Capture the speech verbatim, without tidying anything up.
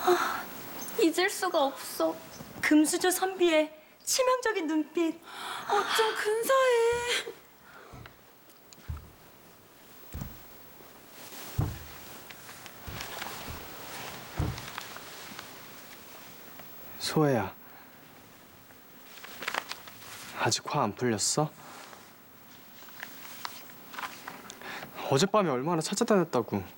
잊을 수가 없어. 금수저 선비의 치명적인 눈빛. 어쩜 근사해. 소혜야, 아직 화 안 풀렸어? 어젯밤에 얼마나 찾아다녔다고.